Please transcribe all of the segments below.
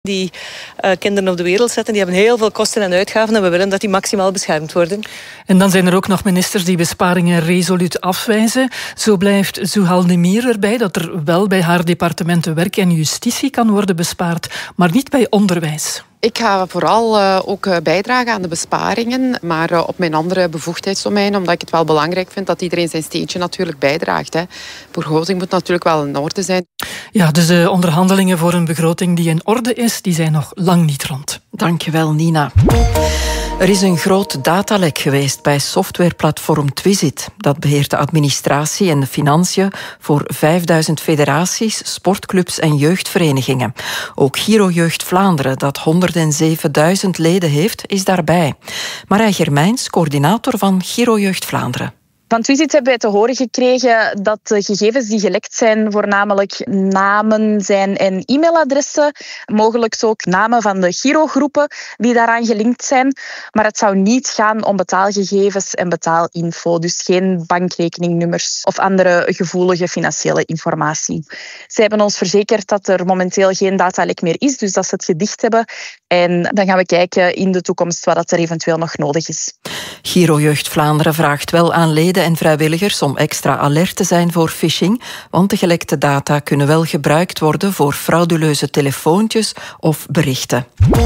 die kinderen op de wereld zetten. Die hebben heel veel kosten en uitgaven en we willen dat die maximaal beschermd worden. En dan zijn er ook nog ministers die besparingen resoluut afwijzen. Zo blijft Zuhal Demir erbij dat er wel bij haar departementen werk en justitie kan worden bespaard, maar niet bij onderwijs. Ik ga vooral ook bijdragen aan de besparingen, maar op mijn andere bevoegdheidsdomein, omdat ik het wel belangrijk vind dat iedereen zijn steentje natuurlijk bijdraagt. De begroting moet natuurlijk wel in orde zijn. Ja, dus de onderhandelingen voor een begroting die in orde is, die zijn nog lang niet rond. Dankjewel, Nina. Er is een groot datalek geweest bij softwareplatform Twisit. Dat beheert de administratie en de financiën voor 5000 federaties, sportclubs en jeugdverenigingen. Ook Giro Jeugd Vlaanderen, dat 107.000 leden heeft, is daarbij. Marij Germijns, coördinator van Giro Jeugd Vlaanderen. Van Twisit hebben wij te horen gekregen dat de gegevens die gelekt zijn voornamelijk namen zijn en e-mailadressen, mogelijk ook namen van de girogroepen die daaraan gelinkt zijn. Maar het zou niet gaan om betaalgegevens en betaalinfo, dus geen bankrekeningnummers of andere gevoelige financiële informatie. Zij hebben ons verzekerd dat er momenteel geen datalek meer is, dus dat ze het gedicht hebben. En dan gaan we kijken in de toekomst wat er eventueel nog nodig is. Giro Jeugd Vlaanderen vraagt wel aan leden en vrijwilligers om extra alert te zijn voor phishing, want de gelekte data kunnen wel gebruikt worden voor frauduleuze telefoontjes of berichten.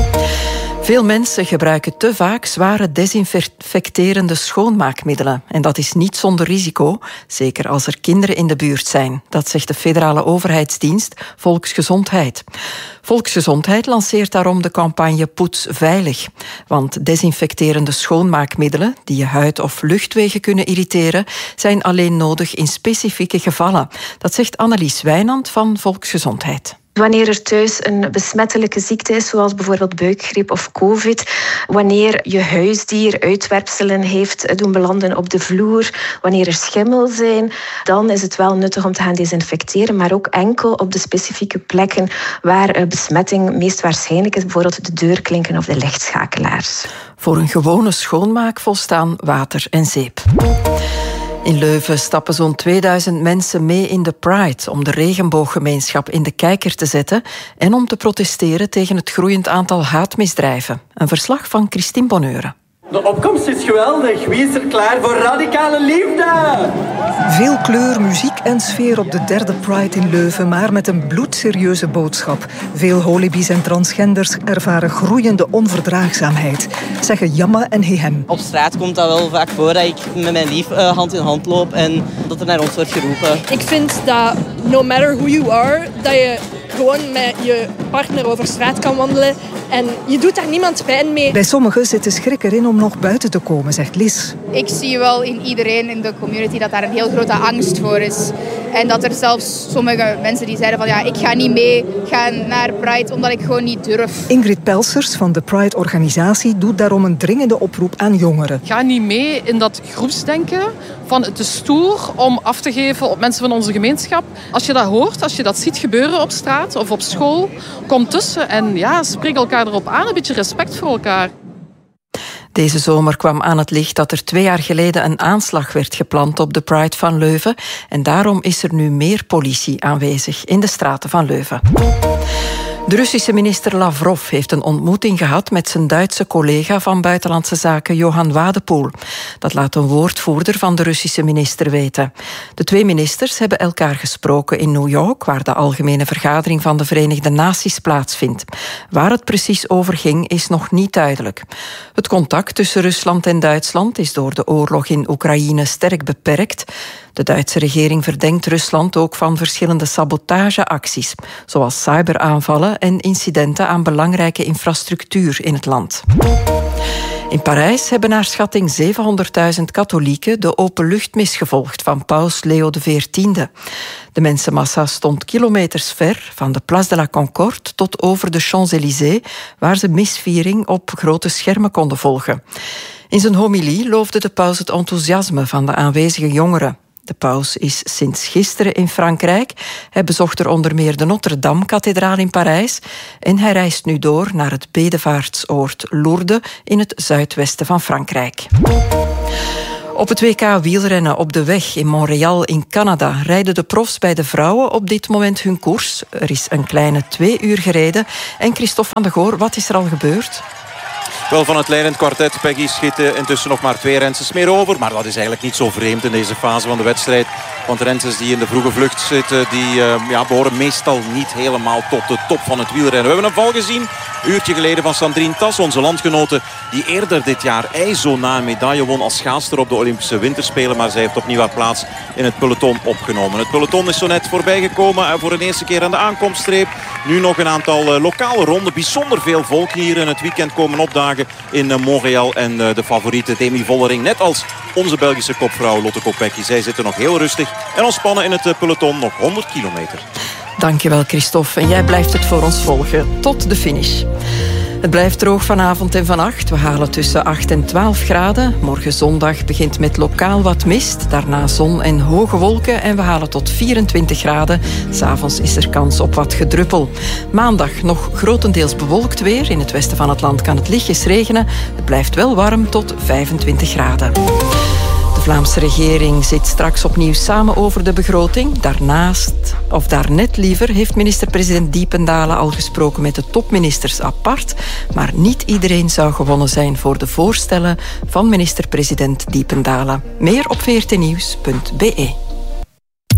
Veel mensen gebruiken te vaak zware desinfecterende schoonmaakmiddelen. En dat is niet zonder risico, zeker als er kinderen in de buurt zijn. Dat zegt de federale overheidsdienst Volksgezondheid. Volksgezondheid lanceert daarom de campagne Poets Veilig. Want desinfecterende schoonmaakmiddelen, die je huid of luchtwegen kunnen irriteren, zijn alleen nodig in specifieke gevallen. Dat zegt Annelies Wijnand van Volksgezondheid. Wanneer er thuis een besmettelijke ziekte is, zoals bijvoorbeeld buikgriep of covid, wanneer je huisdier uitwerpselen heeft doen belanden op de vloer, wanneer er schimmel zijn, dan is het wel nuttig om te gaan desinfecteren, maar ook enkel op de specifieke plekken waar besmetting meest waarschijnlijk is, bijvoorbeeld de deurklinken of de lichtschakelaars. Voor een gewone schoonmaak volstaan water en zeep. In Leuven stappen zo'n 2000 mensen mee in de Pride om de regenbooggemeenschap in de kijker te zetten en om te protesteren tegen het groeiend aantal haatmisdrijven. Een verslag van Christine Bonheuren. De opkomst is geweldig. Wie is er klaar voor radicale liefde? Veel kleur, muziek en sfeer op de derde Pride in Leuven, maar met een bloedserieuze boodschap. Veel holibies en transgenders ervaren groeiende onverdraagzaamheid, zeggen Jamma en Hehem. Op straat komt dat wel vaak voor dat ik met mijn lief hand in hand loop en dat er naar ons wordt geroepen. Ik vind dat no matter who you are, dat je gewoon met je partner over straat kan wandelen en je doet daar niemand pijn mee. Bij sommigen zit de schrik erin om nog buiten te komen, zegt Lies. Ik zie wel in iedereen in de community dat daar een heel grote angst voor is. En dat er zelfs sommige mensen die zeiden van ja, ik ga niet mee gaan naar Pride omdat ik gewoon niet durf. Ingrid Pelsers van de Pride-organisatie doet daarom een dringende oproep aan jongeren. Ga niet mee in dat groepsdenken van het is stoer om af te geven op mensen van onze gemeenschap. Als je dat hoort, als je dat ziet gebeuren op straat of op school, kom tussen en ja, spreek elkaar erop aan, een beetje respect voor elkaar. Deze zomer kwam aan het licht dat er 2 jaar geleden een aanslag werd gepland op de Pride van Leuven. En daarom is er nu meer politie aanwezig in de straten van Leuven. De Russische minister Lavrov heeft een ontmoeting gehad met zijn Duitse collega van Buitenlandse Zaken Johan Wadepoel. Dat laat een woordvoerder van de Russische minister weten. De 2 ministers hebben elkaar gesproken in New York, waar de Algemene Vergadering van de Verenigde Naties plaatsvindt. Waar het precies over ging, is nog niet duidelijk. Het contact tussen Rusland en Duitsland is door de oorlog in Oekraïne sterk beperkt. De Duitse regering verdenkt Rusland ook van verschillende sabotageacties, zoals cyberaanvallen en incidenten aan belangrijke infrastructuur in het land. In Parijs hebben naar schatting 700.000 katholieken de openluchtmis gevolgd van paus Leo XIV. De mensenmassa stond kilometers ver, van de Place de la Concorde tot over de Champs-Élysées, waar ze misviering op grote schermen konden volgen. In zijn homilie loofde de paus het enthousiasme van de aanwezige jongeren. De paus is sinds gisteren in Frankrijk. Hij bezocht er onder meer de Notre-Dame-kathedraal in Parijs en hij reist nu door naar het bedevaartsoord Lourdes in het zuidwesten van Frankrijk. Op het WK wielrennen op de weg in Montreal in Canada rijden de profs bij de vrouwen op dit moment hun koers. Er is een kleine 2 uur gereden. En Christophe van de Goor, wat is er al gebeurd? Wel, van het leidend kwartet, Peggy, schieten intussen nog maar 2 rensters meer over. Maar dat is eigenlijk niet zo vreemd in deze fase van de wedstrijd. Want rensters die in de vroege vlucht zitten, die behoren meestal niet helemaal tot de top van het wielrennen. We hebben een val gezien, een uurtje geleden, van Sandrine Tas, onze landgenote, die eerder dit jaar IJzo na een medaille won als schaatster op de Olympische Winterspelen. Maar zij heeft opnieuw haar plaats in het peloton opgenomen. Het peloton is zo net voorbijgekomen voor een eerste keer aan de aankomststreep. Nu nog een aantal lokale ronden. Bijzonder veel volk hier in het weekend komen opdagen in Montreal. En de favoriete Demi Vollering, net als onze Belgische kopvrouw Lotte Kopecky. Zij zitten nog heel rustig en ontspannen in het peloton. Nog 100 kilometer. Dankjewel, Christophe. En jij blijft het voor ons volgen tot de finish. Het blijft droog vanavond en vannacht. We halen tussen 8 en 12 graden. Morgen zondag begint met lokaal wat mist. Daarna zon en hoge wolken. En we halen tot 24 graden. 'S Avonds is er kans op wat gedruppel. Maandag nog grotendeels bewolkt weer. In het westen van het land kan het lichtjes regenen. Het blijft wel warm tot 25 graden. De Vlaamse regering zit straks opnieuw samen over de begroting. Daarnet liever, heeft minister-president Diependalen al gesproken met de topministers apart. Maar niet iedereen zou gewonnen zijn voor de voorstellen van minister-president Diependalen. Meer op vrtnieuws.be.